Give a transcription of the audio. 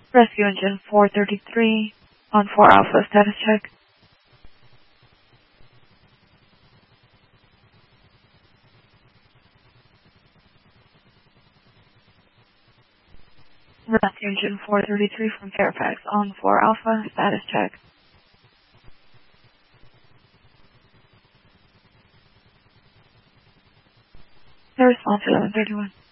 Rescue Engine 433 on 4 Alpha, status check. Rescue Engine 433 from Fairfax on 4 Alpha, status check. The response 1131.